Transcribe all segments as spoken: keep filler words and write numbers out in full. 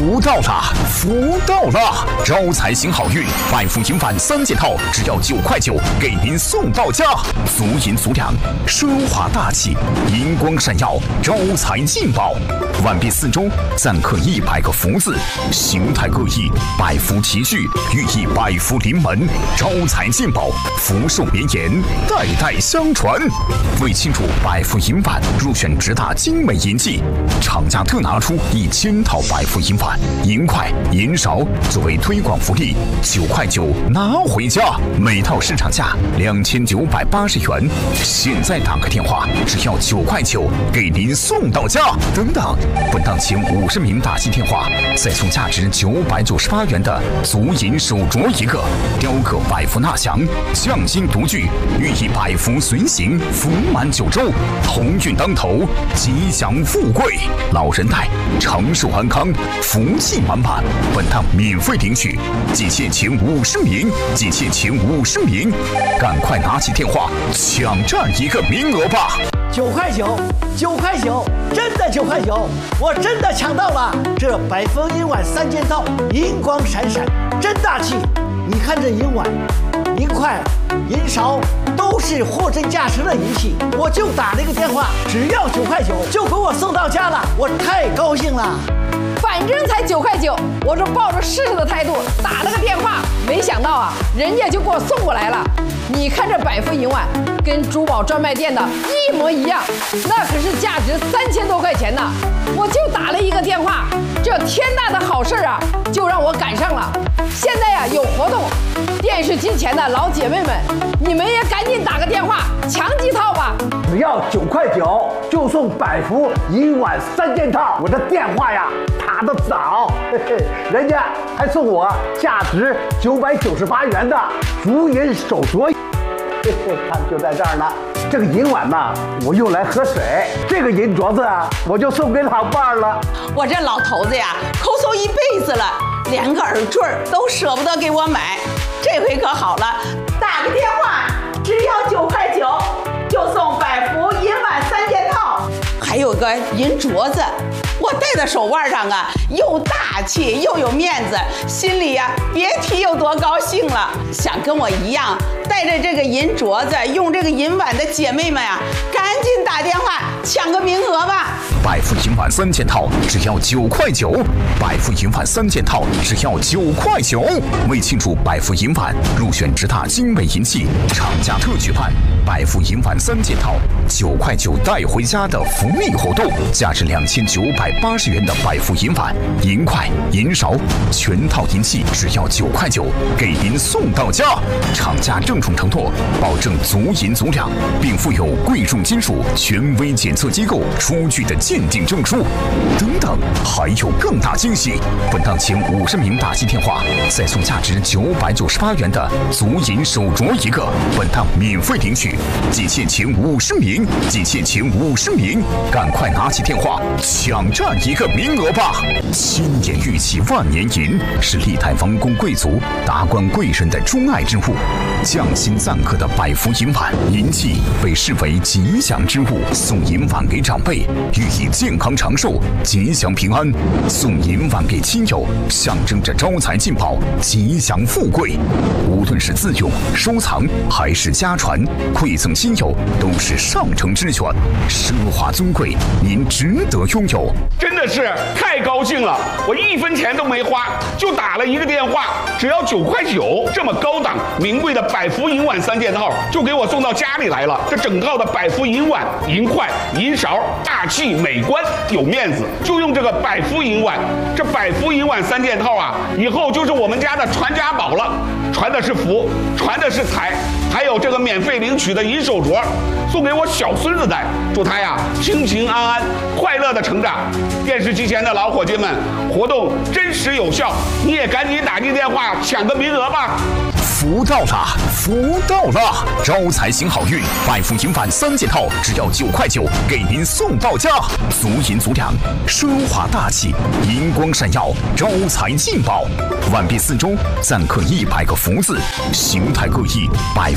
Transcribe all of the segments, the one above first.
福到了，福到了！招财行好运，百福银碗三件套，只要九块九，给您送到家。足银足两，奢华大气，银光闪耀，招财进宝。碗壁四周錾刻一百个福字，形态各异，百福齐聚，寓意百福临门，招财进宝，福寿绵延，代代相传。为庆祝百福银碗入选直达精美银器，厂家特拿出一千套百福银碗、银筷、银勺作为推广福利，九块九拿回家，每套市场价两千九百八十元。现在打个电话，只要九块九，给您送到家。等等，本档前五十名打进电话，再送价值九百九十八元的足银手镯一个，雕刻百福纳祥，匠心独具，寓意百福随行，福满九州，鸿运当头，吉祥富贵，老人戴长寿安康，福气满满。本档免费领取，仅限前五十名，仅限前五十名，赶快拿起电话抢占一个名额吧！ 九块九，九块九，真的九块九，我真的抢到了！这百福银碗三件套，银光闪闪，真大气！你看这银碗、银筷、银勺，都是货真价实的银器。我就打了一个电话，只要九块九，就给我送到家了，我太高兴了。 反正才九块九，我这抱着试试的态度打了个电话，没想到啊，人家就给我送过来了。你看这百福银碗，跟珠宝专卖店的一模一样，那可是价值三千多块钱呢。我就打了一个电话，这天大的好事啊，就让我赶上了。现在呀、啊、有活动，电视机前的老姐妹们，你们也赶紧打个电话抢几套吧。 只要九块九就送百福银碗三件套，我的电话呀打得早，嘿嘿，人家还送我价值九百九十八元的足银手镯，嘿嘿，看就在这儿呢。这个银碗呢，我用来喝水；这个银镯子啊，我就送给老伴儿了。 我这老头子呀，抠搜一辈子了，连个耳坠都舍不得给我买，这回可好了，打个电话，只要九块九，就送百福银碗三件套，还有个银镯子。我戴在手腕上啊，又大气又有面子，心里呀、啊、别提有多高兴了。想跟我一样带着这个银镯子、用这个银碗的姐妹们啊，赶紧打电话抢个名额吧！ 百福银碗三件套只要九块九，百福银碗三件套只要九块九。为庆祝百福银碗入选直达精美银器，厂家特举办百福银碗三件套九块九带回家的福利活动，价值两千九百八十元的百福银碗、银筷、银勺，全套银器只要九块九，给您送到家。厂家郑重承诺，保证足银足两，并附有贵重金属权威检测机构出具的鉴定证书。等等，还有更大惊喜！本档前五十名打进电话，再送价值九百九十八元的足银手镯一个。本档免费领取，仅限前五十名，仅限前五十名，赶快拿起电话抢占一个名额吧！千年玉器万年银，是历代王公贵族、达官贵人的钟爱之物。匠心錾刻的百福银碗银器被视为吉祥之物，送银碗给长辈，寓意健康长寿、吉祥平安；送银碗给亲友，象征着招财进宝、吉祥富贵。无论是自用、收藏还是家传，馈赠亲友都是上乘之选，奢华尊贵，您值得拥有。 真的是太高兴了，我一分钱都没花，就打了一个电话，只要九块九，这么高档名贵的百福银碗三件套就给我送到家里来了。这整套的百福银碗、银筷、银勺，大气美观有面子，就用这个百福银碗。这百福银碗三件套啊，以后就是我们家的传家宝了，传的是福，传的是财，还有这个免费领取的银手镯，送给我小孙子戴，祝他呀平平安安、快乐的成长。电视机前的老伙计们，活动真实有效，你也赶紧打进电话抢个名额吧。 福到了，福到了！招财行好运，百福银碗三件套只要九块九，给您送到家。足银足两，奢华大气，银光闪耀，招财进宝。碗壁四周錾刻一百个福字，形态各异，百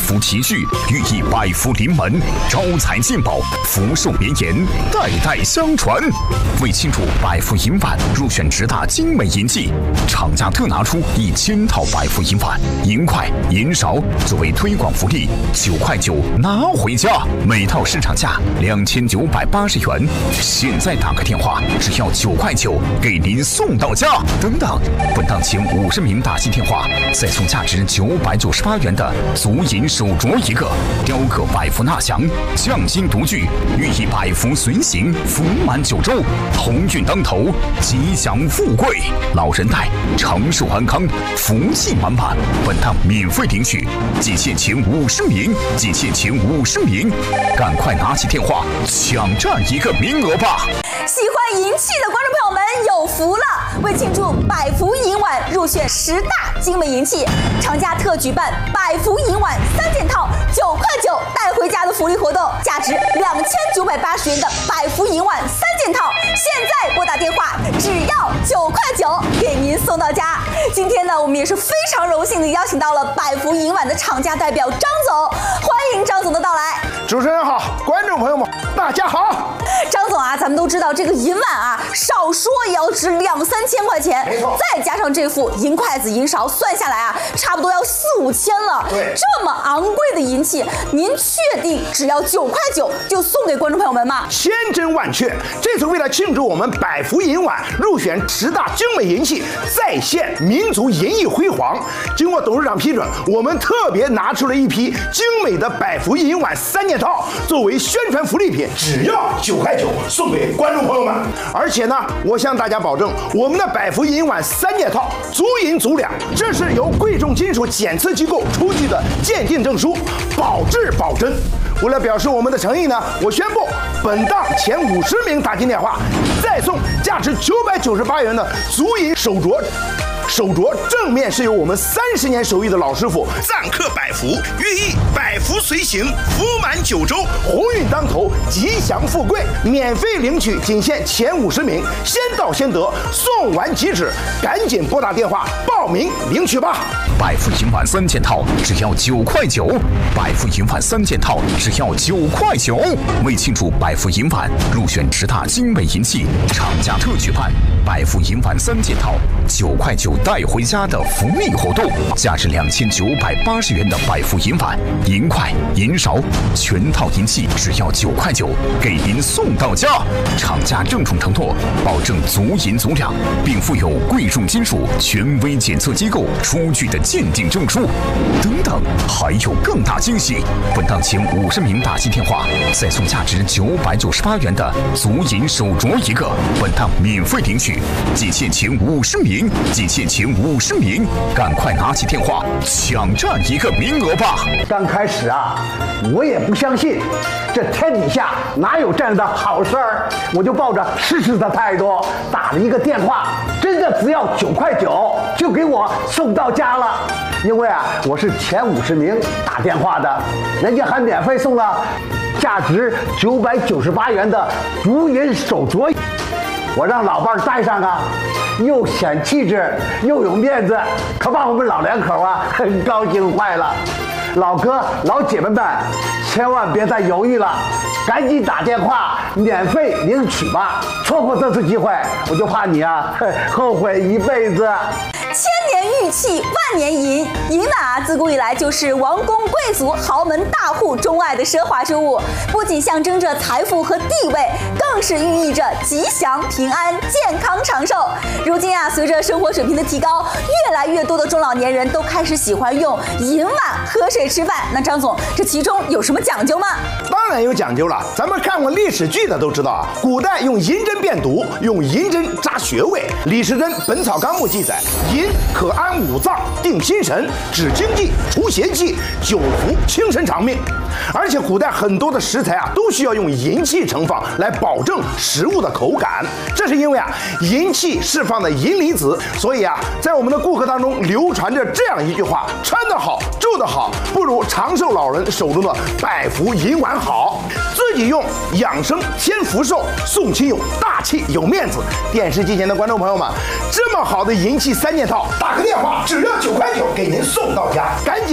福齐聚，寓意百福临门，招财进宝，福寿绵延，代代相传。为庆祝百福银碗入选十大精美银器，厂家特拿出一千套百福银碗、银筷、银勺作为推广福利，九块九拿回家，每套市场价两千九百八十元。现在打个电话，只要九块九，给您送到家。等等，本档前五十名打进电话，再送价值九百九十八元的足银手镯一个，雕刻百福纳祥，匠心独具，寓意百福随行，福满九州，鸿运当头，吉祥富贵，老人带长寿安康，福气满满。本档免费领取，仅限前五十名，仅限前五十名，赶快拿起电话抢占一个名额吧！ 喜欢银器的观众朋友们有福了！为庆祝百福银碗入选十大精美银器，厂家特举办百福银碗三件套，九块九带回家的福利活动，价值两千九百八十元的百福银碗三件套，现在拨打电话只要九块九，给您送到家。今天呢，我们也是非常荣幸的邀请到了百福银碗的厂家代表张总，欢迎张总的到来。 主持人好，观众朋友们大家好。 张总啊，咱们都知道这个银碗啊，少说也要值两三千块钱， 没错， 再加上这副银筷子、银勺，算下来啊，差不多要四五千了。 对， 这么昂贵的银器，您确定只要九块九就送给观众朋友们吗？ 千真万确，这次为了庆祝我们百福银碗入选十大精美银器，再现民族银艺辉煌，经过董事长批准，我们特别拿出了一批精美的百福银碗三件套，作为宣传福利品，只要九块九送给观众朋友们。而且呢，我向大家保证，我们的百福银碗三件套足银足两，这是由贵重金属检测机构出具的鉴定证书，保质保真。为了表示我们的诚意呢，我宣布本档前五十名打进电话，再送价值九百九十八元的足银手镯。手镯正面是由我们三十年手艺的老师傅赞刻百福，寓意百福随行，福满九州， 鸿运当头，吉祥富贵。免费领取，仅限前五十名，先到先得，送完即止，赶紧拨打电话报名领取吧。 百福银碗三件套只要九块九，百福银碗三件套只要九块九。为庆祝百福银碗入选十大精美银器，厂家特举办百福银碗三件套九块九带回家的福利活动，价值两千九百八十元的百福银碗、银筷、银勺，全套银器只要九块九，给您送到家。厂家郑重承诺，保证足银足两，并附有贵重金属权威检测机构出具的鉴定证书。等等，还有更大惊喜！本档前五十名打进电话，再送价值九百九十八元的足银手镯一个，本档免费领取，仅限前五十名，仅限前五十名，赶快拿起电话抢占一个名额吧！ 刚开始啊，我也不相信，这天底下哪有这样的好事儿，我就抱着试试的态度打了一个电话，真的只要九块九就给我送到家了。因为啊，我是前五十名打电话的，人家还免费送了价值九百九十八元的足银手镯，我让老伴儿戴上啊，又显气质又有面子，可把我们老两口啊很高兴坏了。老哥老姐们们，千万别再犹豫了，赶紧打电话免费领取吧！错过这次机会，我就怕你啊后悔一辈子。 千年玉器，万年银。银碗啊，自古以来就是王公贵族、豪门大户钟爱的奢华之物，不仅象征着财富和地位，更是寓意着吉祥、平安、健康、长寿。如今啊，随着生活水平的提高，越来越多的中老年人都开始喜欢用银碗喝水吃饭。那张总，这其中有什么讲究吗？ 当然有讲究了，咱们看过历史剧的都知道啊，古代用银针辨毒，用银针扎穴位。李时珍《本草纲目》记载，银可安五脏、定心神、止惊悸、除邪气、久服、轻身长命。而且古代很多的食材啊，都需要用银器盛放来保证食物的口感。这是因为啊，银器释放的银离子，所以啊，在我们的顾客当中流传着这样一句话：穿得好、住得好，不如长寿老人手中的百福银碗好。自己用养生添福寿，送亲友大气有面子。电视机前的观众朋友们，这么好的银器三件套，打个电话只要九块九，给您送到家，赶紧。